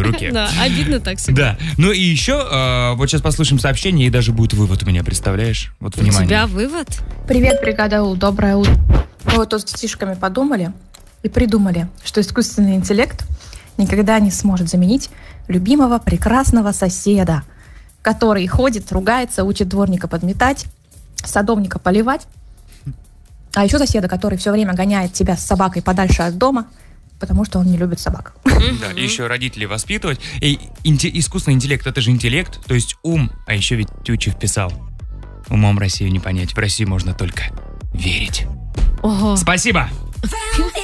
руке. Да, обидно так себе. Да. Ну и еще, вот сейчас послушаем сообщение, и даже будет вывод у меня, представляешь? Вот У внимание. тебя вывод? Привет, бригада У, доброе утро. Мы вот тут с детишками подумали и придумали, что искусственный интеллект никогда не сможет заменить любимого прекрасного соседа, который ходит, ругается, учит дворника подметать, садовника поливать, а еще соседа, который все время гоняет тебя с собакой подальше от дома, потому что он не любит собак. Да, и еще родителей воспитывать. И искусственный интеллект, это же интеллект, то есть ум. А еще ведь Тютчев писал: умом Россию не понять, в Россию можно только верить. Ого. Спасибо!